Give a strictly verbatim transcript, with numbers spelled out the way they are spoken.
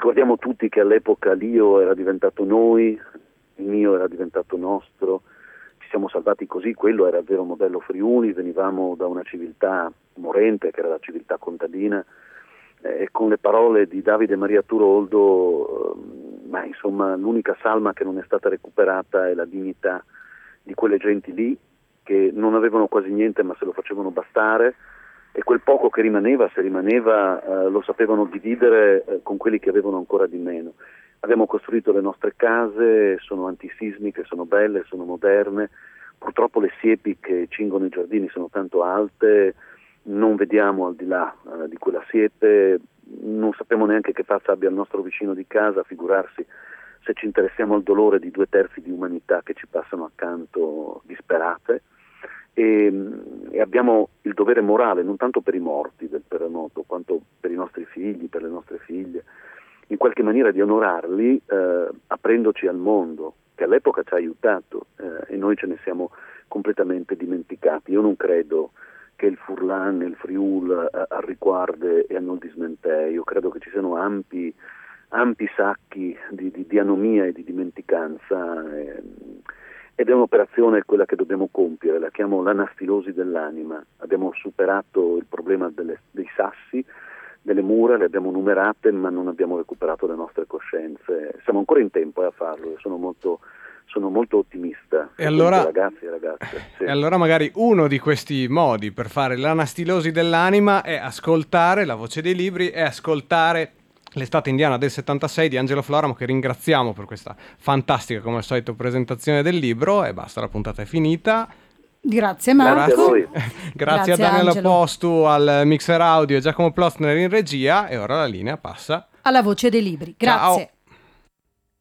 Ricordiamo tutti che all'epoca l'io era diventato noi, il mio era diventato nostro, ci siamo salvati così, quello era il vero modello Friuli, venivamo da una civiltà morente che era la civiltà contadina, e con le parole di Davide Maria Turoldo, eh, ma insomma l'unica salma che non è stata recuperata è la dignità di quelle genti lì che non avevano quasi niente ma se lo facevano bastare, e quel poco che rimaneva, se rimaneva, eh, lo sapevano dividere eh, con quelli che avevano ancora di meno. Abbiamo costruito le nostre case, sono antisismiche, sono belle, sono moderne, purtroppo le siepi che cingono i giardini sono tanto alte, non vediamo al di là eh, di quella siepe, non sappiamo neanche che faccia abbia il nostro vicino di casa, figurarsi se ci interessiamo al dolore di due terzi di umanità che ci passano accanto disperate. E, e abbiamo il dovere morale, non tanto per i morti del terremoto, quanto per i nostri figli, per le nostre figlie, in qualche maniera di onorarli eh, aprendoci al mondo, che all'epoca ci ha aiutato eh, e noi ce ne siamo completamente dimenticati. Io non credo che il Furlan e il Friul eh, al riguardo e a non dismentè, io credo che ci siano ampi, ampi sacchi di, di, di anomia e di dimenticanza, eh, ed è un'operazione quella che dobbiamo compiere, la chiamo l'anastilosi dell'anima. Abbiamo superato il problema delle, dei sassi, delle mura, le abbiamo numerate ma non abbiamo recuperato le nostre coscienze. Siamo ancora in tempo eh, a farlo, sono molto, sono molto ottimista. E allora, ragazzi e ragazze, sì. E allora magari uno di questi modi per fare l'anastilosi dell'anima è ascoltare La Voce dei Libri e ascoltare L'estate indiana del settantasei di Angelo Floramo, che ringraziamo per questa fantastica, come al solito, presentazione del libro. E basta, la puntata è finita. Grazie Marco. Grazie a voi. Grazie, Grazie a Daniela Angelo. Postu al mixer audio e Giacomo Plotner in regia. E ora la linea passa alla Voce dei Libri. Grazie. Ciao.